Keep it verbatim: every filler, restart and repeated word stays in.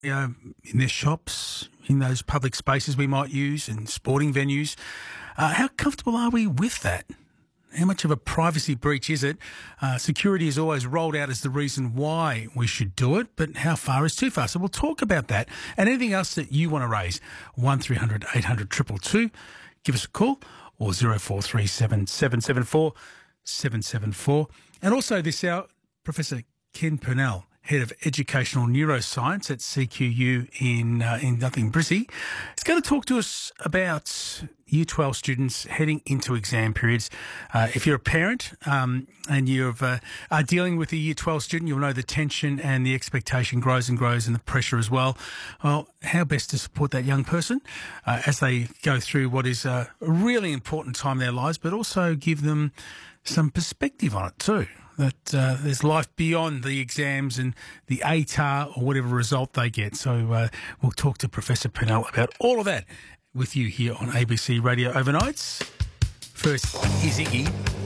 you know, in their shops, in those public spaces we might use, in sporting venues. Uh, how comfortable are we with that? How much of a privacy breach is it? Uh, security is always rolled out as the reason why we should do it, but how far is too far? So we'll talk about that and anything else that you want to raise. one three hundred eight hundred two two two. Give us a call, or zero four three seven seven seven four seven seven four. And also this hour, Professor Ken Purnell, Head of Educational Neuroscience at C Q U in uh, in nothing Brizzy, is going to talk to us about Year twelve students heading into exam periods. Uh, if you're a parent um, and you uh, are dealing with a Year twelve student, you'll know the tension and the expectation grows and grows, and the pressure as well. Well, how best to support that young person uh, as they go through what is a really important time in their lives, but also give them some perspective on it too. That uh, there's life beyond the exams and the A T A R or whatever result they get. So uh, we'll talk to Professor Purnell about all of that with you here on A B C Radio Overnights. First, here's Iggy.